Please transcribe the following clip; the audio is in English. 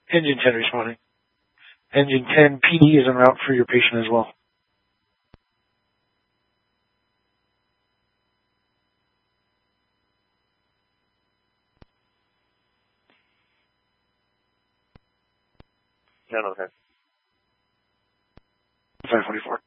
Engine 10 responding. Engine 10, PD is en route for your patient as well. No, okay. 544.